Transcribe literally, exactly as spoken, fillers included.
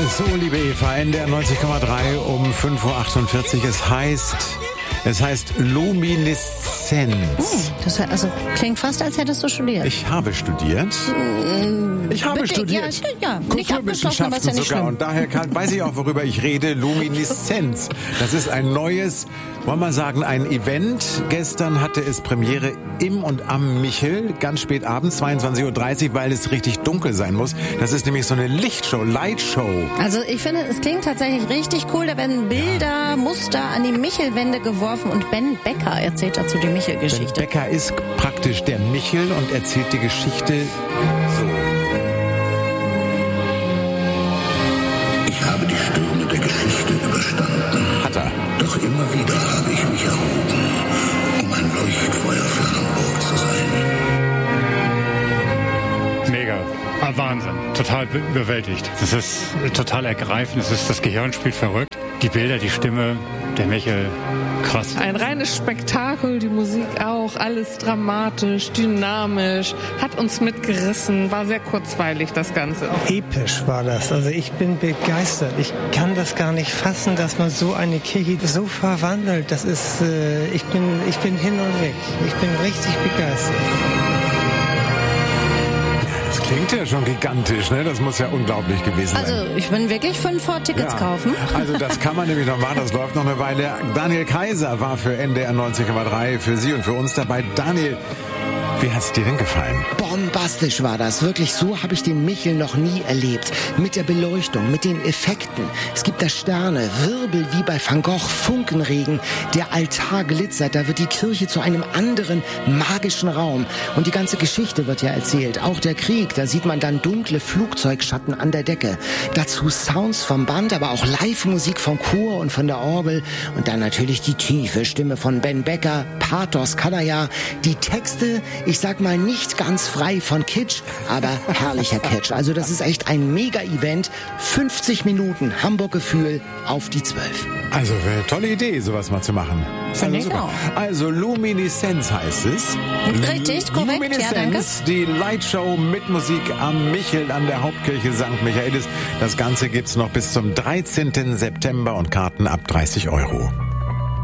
So, liebe Eva, N D R neunzig Komma drei um fünf Uhr achtundvierzig. Es heißt, es heißt Lumineszenz. Oh, das also klingt fast, als hättest du studiert. Ich habe studiert. Ich habe Bitte, studiert. Ja, ja, nicht abgeschlossen, aber ist ja nicht sogar. schlimm. Und daher kann, weiß ich auch, worüber ich rede. Lumineszenz. Das ist ein neues, wollen wir sagen, ein Event. Gestern hatte es Premiere im und am Michel, ganz spät abends, zweiundzwanzig Uhr dreißig, weil es richtig dunkel sein muss. Das ist nämlich so eine Lichtshow, Lightshow. Also ich finde, es klingt tatsächlich richtig cool. Da werden Bilder, Muster an die Michelwände geworfen und Ben Becker erzählt dazu die Michelgeschichte. Ben Becker ist praktisch der Michel und erzählt die Geschichte so. Ich habe die Stürme der Geschichte überstanden. Hat er. Doch immer wieder habe ich mich erhoben, um ein Leuchtfeuer für Hamburg zu sein. Mega. Ah, Wahnsinn. Total be- überwältigt. Das ist total ergreifend. Das, ist, das Gehirn spielt verrückt. Die Bilder, die Stimme, der Michel, krass. Ein reines Spektakel, die Musik auch, alles dramatisch, dynamisch, hat uns mitgerissen, war sehr kurzweilig das Ganze. Episch war das, also ich bin begeistert. Ich kann das gar nicht fassen, dass man so eine Kirche so verwandelt. Das ist, äh, ich bin, ich bin hin und weg. Ich bin richtig begeistert. Das klingt ja schon gigantisch, ne? Das muss ja unglaublich gewesen sein. Also ich bin wirklich fünf vor Tickets Ja. kaufen. Also das kann man nämlich noch machen, das läuft noch eine Weile. Daniel Kaiser war für N D R neunzig Komma drei, für Sie und für uns dabei. Daniel, wie hat's dir denn gefallen? Bombastisch war das. Wirklich, so habe ich den Michel noch nie erlebt. Mit der Beleuchtung, mit den Effekten. Es gibt da Sterne, Wirbel wie bei Van Gogh, Funkenregen. Der Altar glitzert, da wird die Kirche zu einem anderen magischen Raum. Und die ganze Geschichte wird ja erzählt. Auch der Krieg, da sieht man dann dunkle Flugzeugschatten an der Decke. Dazu Sounds vom Band, aber auch Live-Musik vom Chor und von der Orgel. Und dann natürlich die tiefe Stimme von Ben Becker. Pathos kann er ja. Die Texte, ich sag mal nicht ganz frei von Kitsch, aber herrlicher Kitsch. Also das ist echt ein Mega-Event. fünfzig Minuten Hamburg-Gefühl auf die zwölf. Also, äh, tolle Idee, sowas mal zu machen. Finde Also, ich super. auch. Also, Lumineszenz heißt es. Richtig, korrekt, ja, danke. Lumineszenz, die Lightshow mit Musik am Michel an der Hauptkirche Sankt Michaelis. Das Ganze gibt's noch bis zum dreizehnten September und Karten ab dreißig Euro.